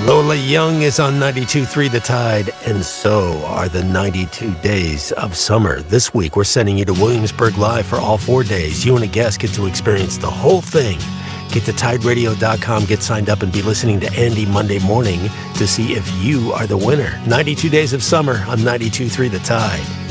Lola Young is on 92.3 The Tide, and so are the 92 days of summer. This week, we're sending you to Williamsburg Live for all 4 days. You and a guest get to experience the whole thing. Get to TideRadio.com, get signed up, and be listening to Andy Monday morning to see if you are the winner. 92 days of summer on 92.3 The Tide.